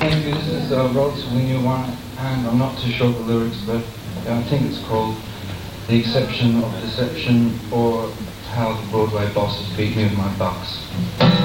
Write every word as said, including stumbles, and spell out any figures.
Thank you. This is uh, Rod Swing New One, and I'm not too sure of the lyrics, but I think it's called The Exception of Deception, or How the Broadway Bosses Beat Me With My Bucks.